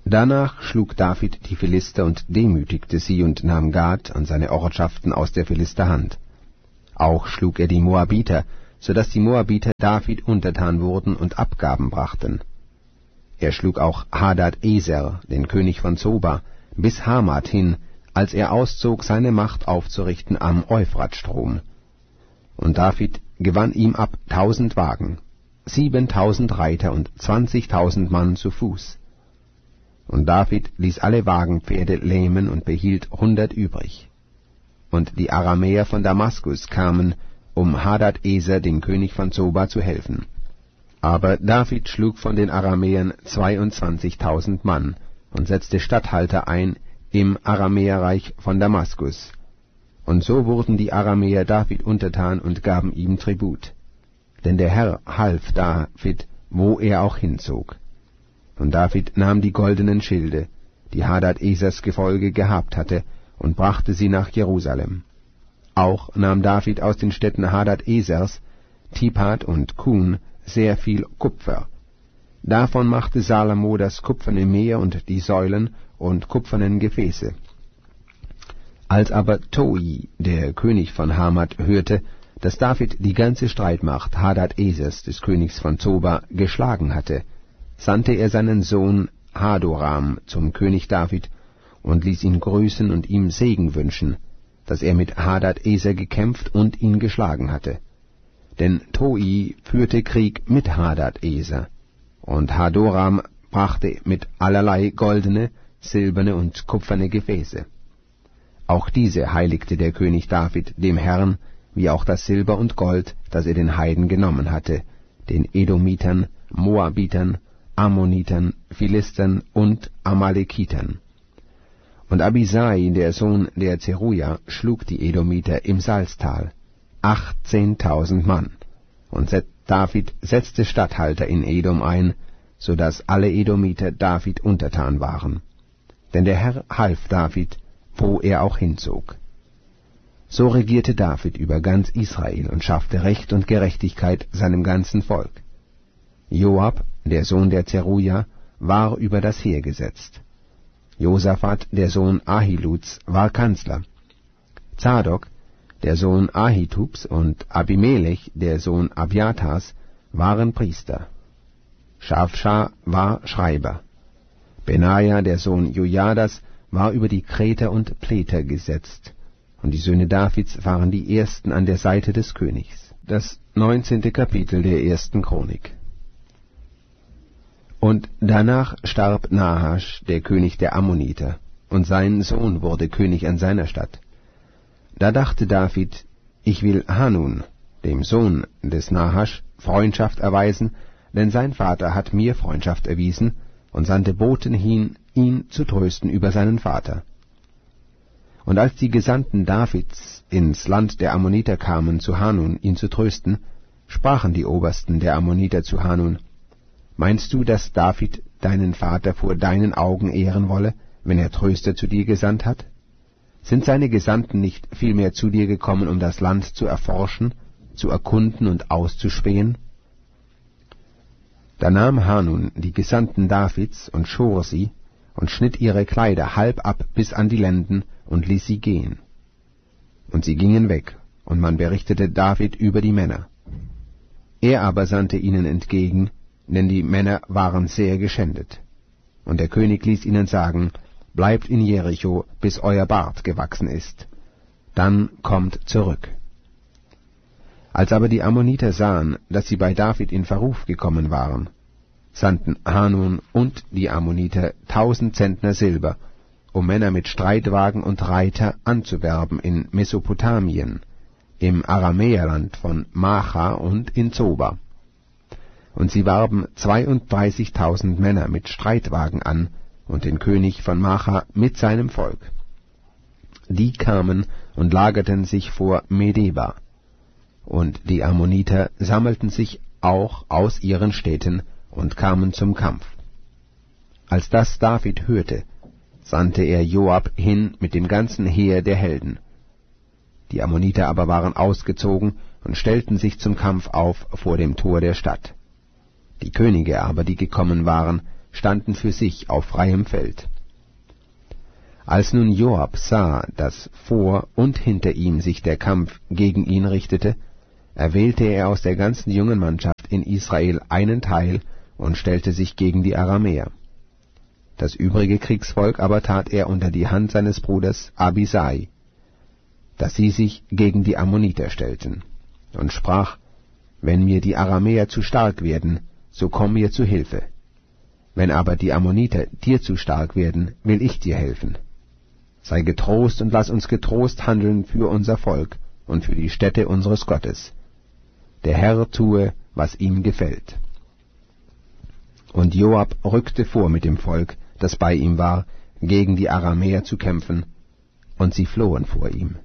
Danach schlug David die Philister und demütigte sie und nahm Gad und seine Ortschaften aus der Philister Hand. Auch schlug er die Moabiter, so dass die Moabiter David untertan wurden und Abgaben brachten. Er schlug auch Hadad-Eser, den König von Zoba, bis Hamat hin, als er auszog, seine Macht aufzurichten am Euphratstrom. Und David gewann ihm ab tausend Wagen, siebentausend Reiter und zwanzigtausend Mann zu Fuß. Und David ließ alle Wagenpferde lähmen und behielt hundert übrig. Und die Aramäer von Damaskus kamen, um Hadad-Eser, dem König von Zoba, zu helfen. Aber David schlug von den Aramäern zweiundzwanzigtausend Mann und setzte Statthalter ein im Aramäerreich von Damaskus. Und so wurden die Aramäer David untertan und gaben ihm Tribut. Denn der Herr half David, wo er auch hinzog. Und David nahm die goldenen Schilde, die Hadad-Esers Gefolge gehabt hatte, und brachte sie nach Jerusalem. Auch nahm David aus den Städten Hadad-Esers, Tipat und Kun, sehr viel Kupfer. Davon machte Salomo das kupferne Meer und die Säulen und kupfernen Gefäße. Als aber Toi, der König von Hamat, hörte, dass David die ganze Streitmacht Hadad-Esers, des Königs von Zoba, geschlagen hatte, sandte er seinen Sohn Hadoram zum König David und ließ ihn grüßen und ihm Segen wünschen, dass er mit Hadad-Eser gekämpft und ihn geschlagen hatte. Denn Toi führte Krieg mit Hadad-Eser, und Hadoram brachte mit allerlei goldene, silberne und kupferne Gefäße. Auch diese heiligte der König David dem Herrn, wie auch das Silber und Gold, das er den Heiden genommen hatte, den Edomitern, Moabitern, Ammonitern, Philistern und Amalekitern. Und Abisai, der Sohn der Zeruja, schlug die Edomiter im Salztal, achtzehntausend Mann, und David setzte Statthalter in Edom ein, so daß alle Edomiter David untertan waren. Denn der Herr half David, wo er auch hinzog. So regierte David über ganz Israel und schaffte Recht und Gerechtigkeit seinem ganzen Volk. Joab, der Sohn der Zeruja, war über das Heer gesetzt. Josaphat, der Sohn Ahiluds, war Kanzler. Zadok, der Sohn Ahitubs, und Abimelech, der Sohn Abiatars, waren Priester. Schafscha war Schreiber. Benaja, der Sohn Jojadas, war über die Kreter und Pleter gesetzt, und die Söhne Davids waren die ersten an der Seite des Königs. Das neunzehnte Kapitel der ersten Chronik. Und danach starb Nahasch, der König der Ammoniter, und sein Sohn wurde König an seiner Stadt. Da dachte David, ich will Hanun, dem Sohn des Nahasch, Freundschaft erweisen, denn sein Vater hat mir Freundschaft erwiesen, und sandte Boten hin, ihn zu trösten über seinen Vater. Und als die Gesandten Davids ins Land der Ammoniter kamen zu Hanun, ihn zu trösten, sprachen die Obersten der Ammoniter zu Hanun, meinst du, dass David deinen Vater vor deinen Augen ehren wolle, wenn er Tröster zu dir gesandt hat? Sind seine Gesandten nicht vielmehr zu dir gekommen, um das Land zu erforschen, zu erkunden und auszuspähen? Da nahm Hanun die Gesandten Davids und schor sie und schnitt ihre Kleider halb ab bis an die Lenden und ließ sie gehen. Und sie gingen weg, und man berichtete David über die Männer. Er aber sandte ihnen entgegen, denn die Männer waren sehr geschändet. Und der König ließ ihnen sagen, bleibt in Jericho, bis euer Bart gewachsen ist. Dann kommt zurück. Als aber die Ammoniter sahen, dass sie bei David in Verruf gekommen waren, sandten Hanun und die Ammoniter tausend Zentner Silber, um Männer mit Streitwagen und Reiter anzuwerben in Mesopotamien, im Aramäerland von Macha und in Zoba. Und sie warben zweiunddreißigtausend Männer mit Streitwagen an und den König von Macha mit seinem Volk. Die kamen und lagerten sich vor Medeba. Und die Ammoniter sammelten sich auch aus ihren Städten und kamen zum Kampf. Als das David hörte, sandte er Joab hin mit dem ganzen Heer der Helden. Die Ammoniter aber waren ausgezogen und stellten sich zum Kampf auf vor dem Tor der Stadt. Die Könige aber, die gekommen waren, standen für sich auf freiem Feld. Als nun Joab sah, dass vor und hinter ihm sich der Kampf gegen ihn richtete, erwählte er aus der ganzen jungen Mannschaft in Israel einen Teil und stellte sich gegen die Aramäer. Das übrige Kriegsvolk aber tat er unter die Hand seines Bruders Abisai, dass sie sich gegen die Ammoniter stellten, und sprach: Wenn mir die Aramäer zu stark werden, so komm mir zu Hilfe. Wenn aber die Ammoniter dir zu stark werden, will ich dir helfen. Sei getrost und lass uns getrost handeln für unser Volk und für die Stätte unseres Gottes. Der Herr tue, was ihm gefällt. Und Joab rückte vor mit dem Volk, das bei ihm war, gegen die Aramäer zu kämpfen, und sie flohen vor ihm.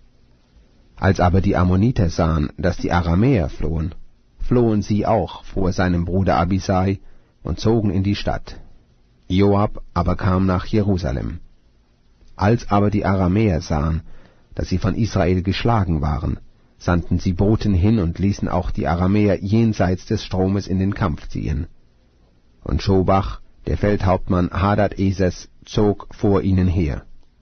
Als aber die Ammoniter sahen, dass die Aramäer flohen, flohen sie auch vor seinem Bruder Abisai und zogen in die Stadt. Joab aber kam nach Jerusalem. Als aber die Aramäer sahen, dass sie von Israel geschlagen waren, sandten sie Boten hin und ließen auch die Aramäer jenseits des Stromes in den Kampf ziehen. Und Schobach, der Feldhauptmann Hadad-Esers, zog vor ihnen her.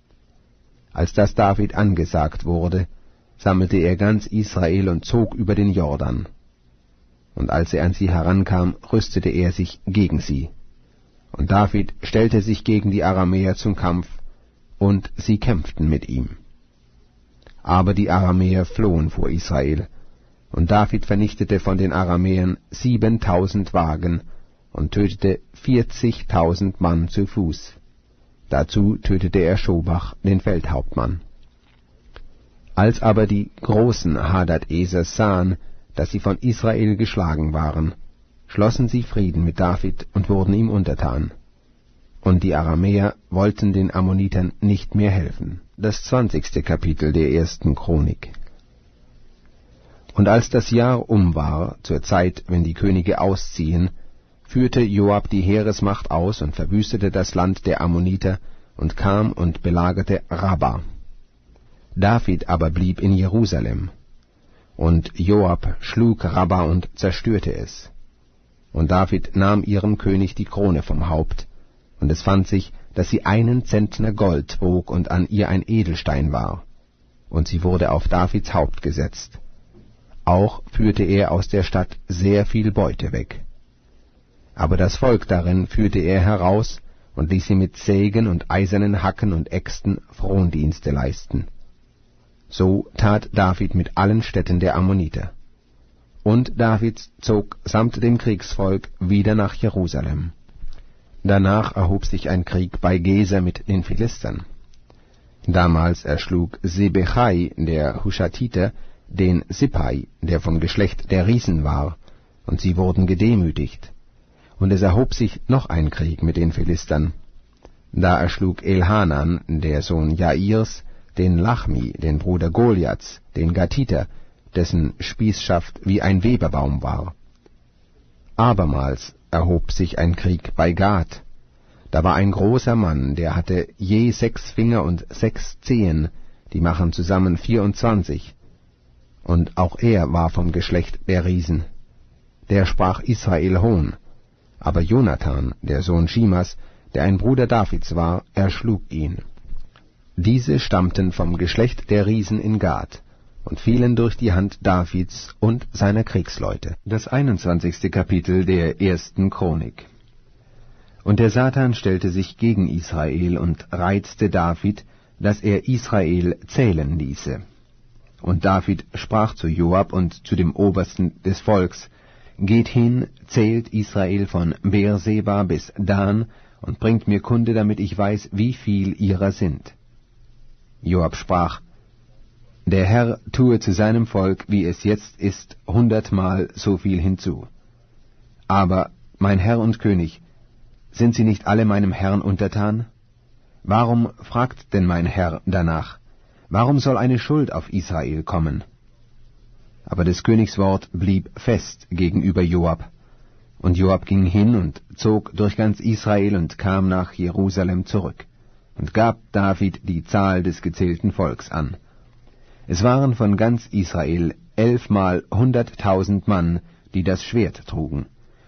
Als das David angesagt wurde, sammelte er ganz Israel und zog über den Jordan. Und als er an sie herankam, rüstete er sich gegen sie. Und David stellte sich gegen die Aramäer zum Kampf, und sie kämpften mit ihm. Aber die Aramäer flohen vor Israel, und David vernichtete von den Aramäern siebentausend Wagen und tötete vierzigtausend Mann zu Fuß. Dazu tötete er Schobach, den Feldhauptmann. Als aber die großen Hadad-Esers sahen, dass sie von Israel geschlagen waren, schlossen sie Frieden mit David und wurden ihm untertan. Und die Aramäer wollten den Ammonitern nicht mehr helfen. Das zwanzigste Kapitel der ersten Chronik. Und als das Jahr um war, zur Zeit, wenn die Könige ausziehen, führte Joab die Heeresmacht aus und verwüstete das Land der Ammoniter und kam und belagerte Rabba. David aber blieb in Jerusalem. Und Joab schlug Rabba und zerstörte es. Und David nahm ihrem König die Krone vom Haupt, und es fand sich, dass sie einen Zentner Gold wog und an ihr ein Edelstein war. Und sie wurde auf Davids Haupt gesetzt. Auch führte er aus der Stadt sehr viel Beute weg. Aber das Volk darin führte er heraus und ließ sie mit Sägen und eisernen Hacken und Äxten Frondienste leisten. So tat David mit allen Städten der Ammoniter. Und David zog samt dem Kriegsvolk wieder nach Jerusalem. Danach erhob sich ein Krieg bei Geser mit den Philistern. Damals erschlug Sebechai, der Hushatiter, den Sippai, der vom Geschlecht der Riesen war, und sie wurden gedemütigt. Und es erhob sich noch ein Krieg mit den Philistern. Da erschlug Elhanan, der Sohn Jairs, den Lachmi, den Bruder Goliaths, den Gatiter, dessen Spießschaft wie ein Weberbaum war. Abermals erhob sich ein Krieg bei Gad. Da war ein großer Mann, der hatte je sechs Finger und sechs Zehen, die machen zusammen vierundzwanzig. Und auch er war vom Geschlecht der Riesen. Der sprach Israel Hohn. Aber Jonathan, der Sohn Schimas, der ein Bruder Davids war, erschlug ihn. Diese stammten vom Geschlecht der Riesen in Gad und fielen durch die Hand Davids und seiner Kriegsleute. Das einundzwanzigste Kapitel der ersten Chronik. Und der Satan stellte sich gegen Israel und reizte David, dass er Israel zählen ließe. Und David sprach zu Joab und zu dem Obersten des Volks: Geht hin, zählt Israel von Beerseba bis Dan und bringt mir Kunde, damit ich weiß, wie viel ihrer sind. Joab sprach: Der Herr tue zu seinem Volk, wie es jetzt ist, hundertmal so viel hinzu. Aber, mein Herr und König, sind sie nicht alle meinem Herrn untertan? Warum fragt denn mein Herr danach? Warum soll eine Schuld auf Israel kommen? Aber des Königs Wort blieb fest gegenüber Joab. Und Joab ging hin und zog durch ganz Israel und kam nach Jerusalem zurück und gab David die Zahl des gezählten Volks an. Es waren von ganz Israel elfmal hunderttausend Mann, die das Schwert trugen,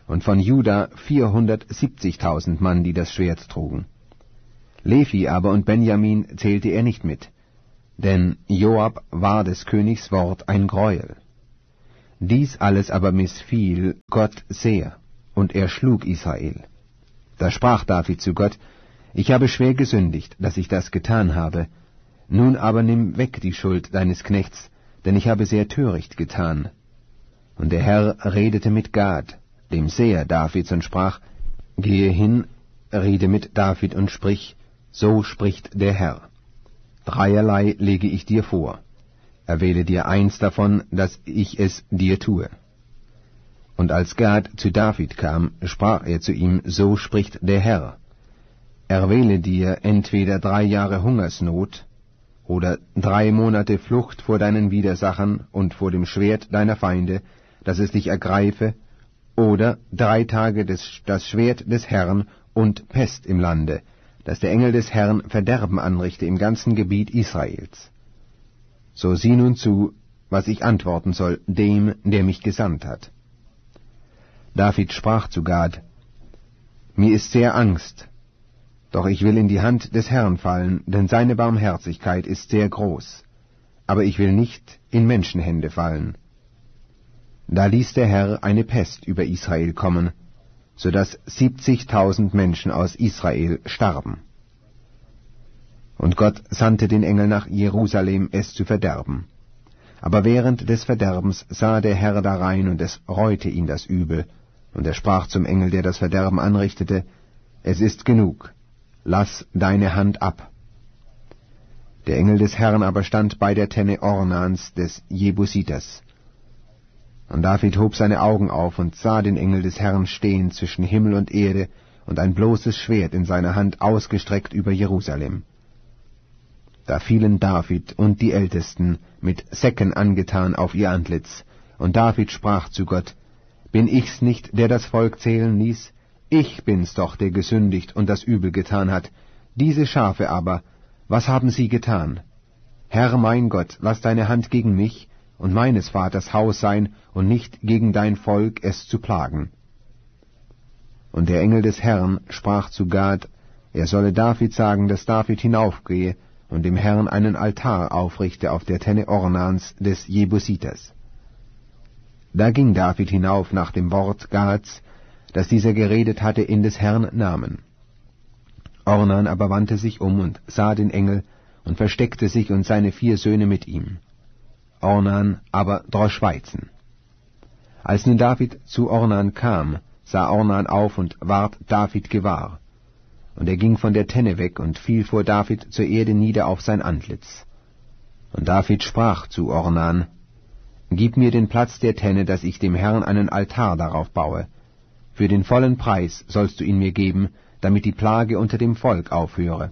und von Juda vierhundertsiebzigtausend Mann, die das Schwert trugen. Levi aber und Benjamin zählte er nicht mit, denn Joab war des Königs Wort ein Greuel. Dies alles aber missfiel Gott sehr, und er schlug Israel. Da sprach David zu Gott: Ich habe schwer gesündigt, dass ich das getan habe. Nun aber nimm weg die Schuld deines Knechts, denn ich habe sehr töricht getan. Und der Herr redete mit Gad, dem Seher Davids, und sprach: Gehe hin, rede mit David und sprich: So spricht der Herr. Dreierlei lege ich dir vor. Erwähle dir eins davon, dass ich es dir tue. Und als Gad zu David kam, sprach er zu ihm: So spricht der Herr. Erwähle dir entweder drei Jahre Hungersnot oder drei Monate Flucht vor deinen Widersachern und vor dem Schwert deiner Feinde, dass es dich ergreife, oder drei Tage des, das Schwert des Herrn und Pest im Lande, dass der Engel des Herrn Verderben anrichte im ganzen Gebiet Israels. So sieh nun zu, was ich antworten soll dem, der mich gesandt hat. David sprach zu Gad: Mir ist sehr Angst, doch ich will in die Hand des Herrn fallen, denn seine Barmherzigkeit ist sehr groß, aber ich will nicht in Menschenhände fallen. Da ließ der Herr eine Pest über Israel kommen, so dass siebzigtausend Menschen aus Israel starben. Und Gott sandte den Engel nach Jerusalem, es zu verderben. Aber während des Verderbens sah der Herr darein, und es reute ihn das Übel, und er sprach zum Engel, der das Verderben anrichtete: Es ist genug, lass deine Hand ab. Der Engel des Herrn aber stand bei der Tenne Ornans des Jebusiters. Und David hob seine Augen auf und sah den Engel des Herrn stehen zwischen Himmel und Erde und ein bloßes Schwert in seiner Hand ausgestreckt über Jerusalem. Da fielen David und die Ältesten mit Säcken angetan auf ihr Antlitz, und David sprach zu Gott: Bin ich's nicht, der das Volk zählen ließ? Ich bin's doch, der gesündigt und das Übel getan hat. Diese Schafe aber, was haben sie getan? Herr mein Gott, lass deine Hand gegen mich und meines Vaters Haus sein, und nicht gegen dein Volk, es zu plagen. Und der Engel des Herrn sprach zu Gad, er solle David sagen, dass David hinaufgehe und dem Herrn einen Altar aufrichte auf der Tenne Ornans des Jebusiters. Da ging David hinauf nach dem Wort Gads, das dieser geredet hatte in des Herrn Namen. Ornan aber wandte sich um und sah den Engel und versteckte sich und seine vier Söhne mit ihm. Ornan aber drosch Weizen. Als nun David zu Ornan kam, sah Ornan auf und ward David gewahr. Und er ging von der Tenne weg und fiel vor David zur Erde nieder auf sein Antlitz. Und David sprach zu Ornan: Gib mir den Platz der Tenne, dass ich dem Herrn einen Altar darauf baue. Für den vollen Preis sollst du ihn mir geben, damit die Plage unter dem Volk aufhöre.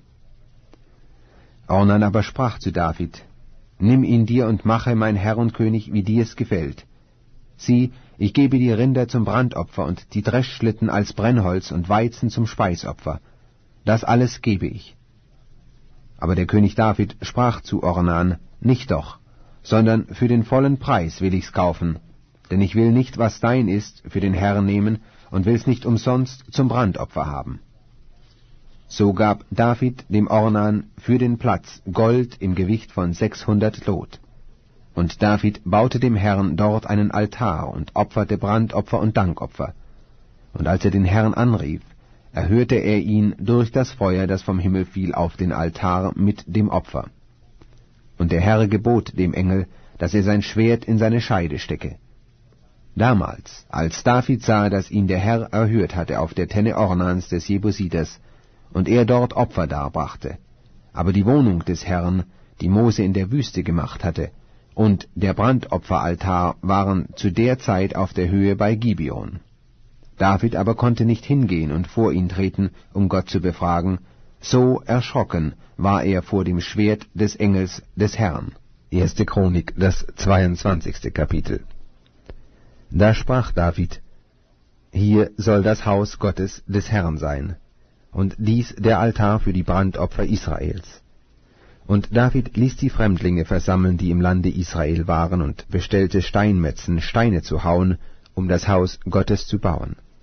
Ornan aber sprach zu David: Nimm ihn dir und mache, mein Herr und König, wie dir es gefällt. Sieh, ich gebe dir Rinder zum Brandopfer und die Dreschschlitten als Brennholz und Weizen zum Speisopfer. Das alles gebe ich. Aber der König David sprach zu Ornan: Nicht doch, sondern für den vollen Preis will ich's kaufen, denn ich will nicht, was dein ist, für den Herrn nehmen und will's nicht umsonst zum Brandopfer haben. So gab David dem Ornan für den Platz Gold im Gewicht von sechshundert Lot. Und David baute dem Herrn dort einen Altar und opferte Brandopfer und Dankopfer. Und als er den Herrn anrief, erhörte er ihn durch das Feuer, das vom Himmel fiel, auf den Altar mit dem Opfer. Und der Herr gebot dem Engel, dass er sein Schwert in seine Scheide stecke. Damals, als David sah, dass ihn der Herr erhört hatte auf der Tenne Ornans des Jebusiters, und er dort Opfer darbrachte, aber die Wohnung des Herrn, die Mose in der Wüste gemacht hatte, und der Brandopferaltar waren zu der Zeit auf der Höhe bei Gibeon. David aber konnte nicht hingehen und vor ihn treten, um Gott zu befragen, so erschrocken war er vor dem Schwert des Engels des Herrn. Erste Chronik, das zweiundzwanzigste Kapitel. Da sprach David: Hier soll das Haus Gottes des Herrn sein, und dies der Altar für die Brandopfer Israels. Und David ließ die Fremdlinge versammeln, die im Lande Israel waren, und bestellte Steinmetzen, Steine zu hauen, um das Haus Gottes zu bauen.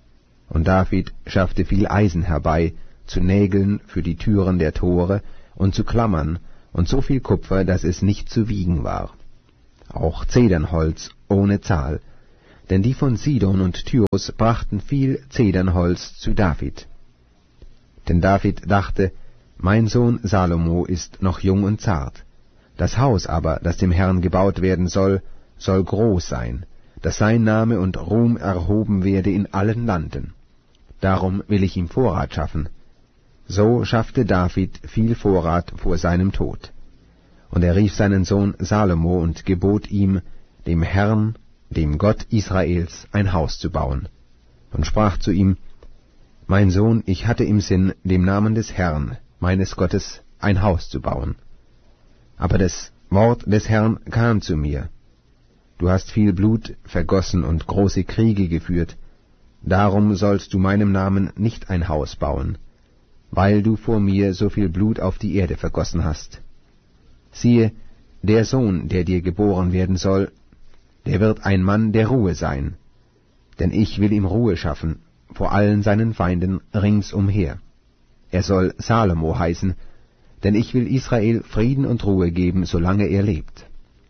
Und David schaffte viel Eisen herbei, zu Nägeln für die Türen der Tore und zu Klammern, und so viel Kupfer, dass es nicht zu wiegen war. Auch Zedernholz ohne Zahl, denn die von Sidon und Tyrus brachten viel Zedernholz zu David. Denn David dachte, mein Sohn Salomo ist noch jung und zart. Das Haus aber, das dem Herrn gebaut werden soll, soll groß sein, dass sein Name und Ruhm erhoben werde in allen Landen. Darum will ich ihm Vorrat schaffen. So schaffte David viel Vorrat vor seinem Tod. Und er rief seinen Sohn Salomo und gebot ihm, dem Herrn, dem Gott Israels, ein Haus zu bauen. Und sprach zu ihm, Mein Sohn, ich hatte im Sinn, dem Namen des Herrn, meines Gottes, ein Haus zu bauen. Aber das Wort des Herrn kam zu mir. Du hast viel Blut vergossen und große Kriege geführt, darum sollst du meinem Namen nicht ein Haus bauen, weil du vor mir so viel Blut auf die Erde vergossen hast. Siehe, der Sohn, der dir geboren werden soll, der wird ein Mann der Ruhe sein, denn ich will ihm Ruhe schaffen vor allen seinen Feinden ringsumher. Er soll Salomo heißen, denn ich will Israel Frieden und Ruhe geben, solange er lebt.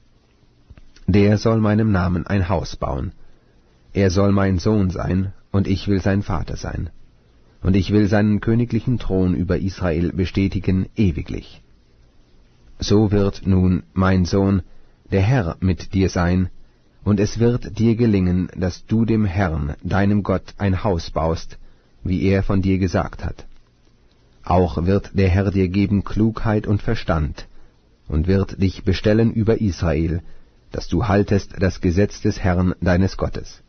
Der soll meinem Namen ein Haus bauen. Er soll mein Sohn sein, und ich will sein Vater sein. Und ich will seinen königlichen Thron über Israel bestätigen ewiglich. So wird nun, mein Sohn, der Herr mit dir sein, und es wird dir gelingen, dass du dem Herrn, deinem Gott, ein Haus baust, wie er von dir gesagt hat. Auch wird der Herr dir geben Klugheit und Verstand, und wird dich bestellen über Israel, dass du haltest das Gesetz des Herrn deines Gottes.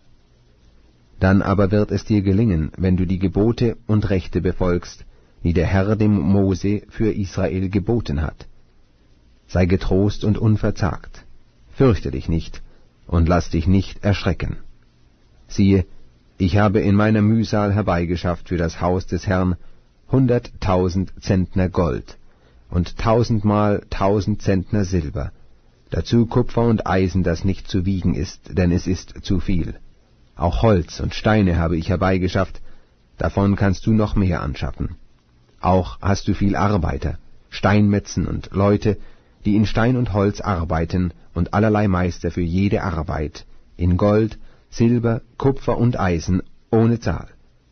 Dann aber wird es dir gelingen, wenn du die Gebote und Rechte befolgst, die der Herr dem Mose für Israel geboten hat. Sei getrost und unverzagt, fürchte dich nicht, und lass dich nicht erschrecken. Siehe, ich habe in meiner Mühsal herbeigeschafft für das Haus des Herrn hunderttausend Zentner Gold und tausendmal tausend Zentner Silber, dazu Kupfer und Eisen, das nicht zu wiegen ist, denn es ist zu viel. Auch Holz und Steine habe ich herbeigeschafft, davon kannst du noch mehr anschaffen. Auch hast du viel Arbeiter, Steinmetzen und Leute, die in Stein und Holz arbeiten, und allerlei Meister für jede Arbeit, in Gold, Silber, Kupfer und Eisen, ohne Zahl.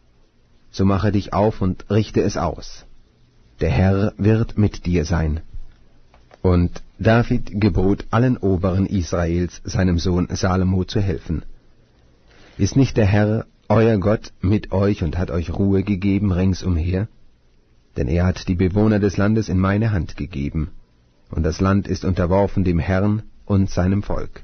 So mache dich auf und richte es aus. Der Herr wird mit dir sein. Und David gebot allen Oberen Israels, seinem Sohn Salomo zu helfen. Ist nicht der Herr, euer Gott, mit euch und hat euch Ruhe gegeben ringsumher? Denn er hat die Bewohner des Landes in meine Hand gegeben, und das Land ist unterworfen dem Herrn und seinem Volk.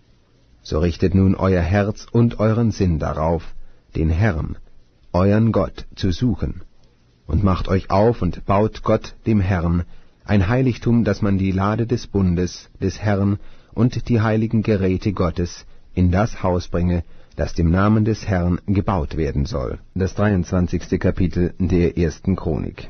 So richtet nun euer Herz und euren Sinn darauf, den Herrn, euren Gott, zu suchen, und macht euch auf und baut Gott, dem Herrn, ein Heiligtum, dass man die Lade des Bundes, des Herrn und die heiligen Geräte Gottes in das Haus bringe, das dem Namen des Herrn gebaut werden soll. Das dreiundzwanzigste Kapitel der ersten Chronik.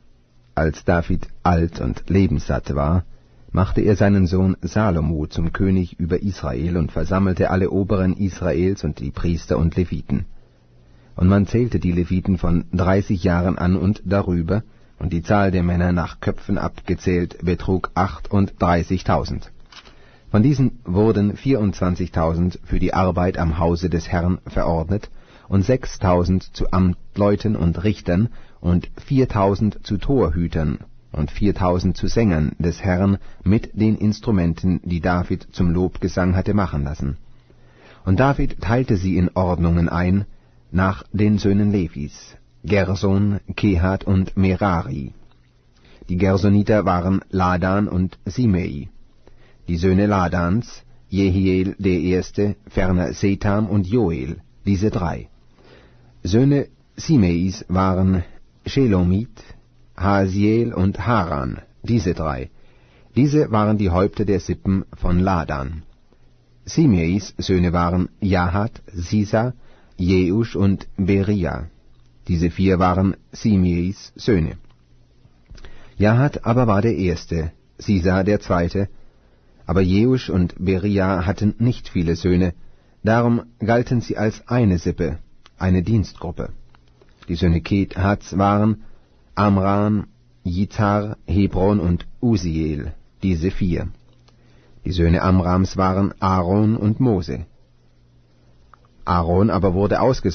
Als David alt und lebenssatt war, machte er seinen Sohn Salomo zum König über Israel und versammelte alle Oberen Israels und die Priester und Leviten. Und man zählte die Leviten von dreißig Jahren an und darüber, und die Zahl der Männer nach Köpfen abgezählt betrug achtunddreißigtausend. Von diesen wurden vierundzwanzigtausend für die Arbeit am Hause des Herrn verordnet, und sechstausend zu Amtleuten und Richtern, und viertausend zu Torhütern, und viertausend zu Sängern des Herrn mit den Instrumenten, die David zum Lobgesang hatte machen lassen. Und David teilte sie in Ordnungen ein, nach den Söhnen Levis, Gerson, Kehat und Merari. Die Gersoniter waren Ladan und Simei. Die Söhne Ladans, Jehiel der Erste, ferner Setam und Joel, diese drei. Söhne Simeis waren Shelomit, Hasiel und Haran, diese drei. Diese waren die Häupter der Sippen von Ladan. Simeis Söhne waren Jahat, Sisa, Jeusch und Beria. Diese vier waren Simeis Söhne. Jahat aber war der Erste, Sisa der Zweite, aber Jeusch und Beria hatten nicht viele Söhne, darum galten sie als eine Sippe, eine Dienstgruppe. Die Söhne Kehats waren Amram, Jithar, Hebron und Usiel, diese vier. Die Söhne Amrams waren Aaron und Mose. Aaron aber wurde ausgesandt